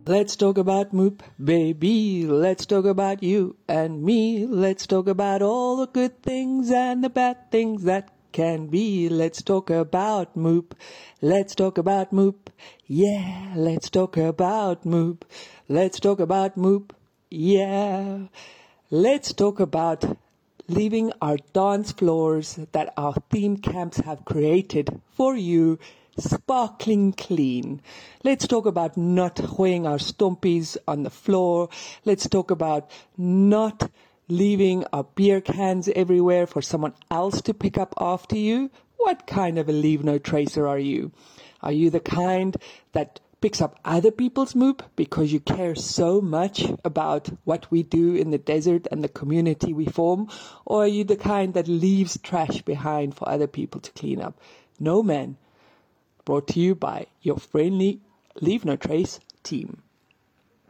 Let's talk about Moop, baby. Let's talk about you and me. Let's talk about all the good things and the bad things that can be. Let's talk about Moop. Let's talk about Moop. Yeah, let's talk about Moop. Let's talk about Moop. Yeah. Let's talk about leaving our dance floors that our theme camps have created for you sparkling clean. Let's talk about not hoeing our stompies on the floor. Let's talk about not leaving our beer cans everywhere for someone else to pick up after you. What kind of a leave no tracer are you? Are you the kind that picks up other people's Moop because you care so much about what we do in the desert and the community we form? Or are you the kind that leaves trash behind for other people to clean up? No, man. Brought to you by your friendly Leave No Trace team.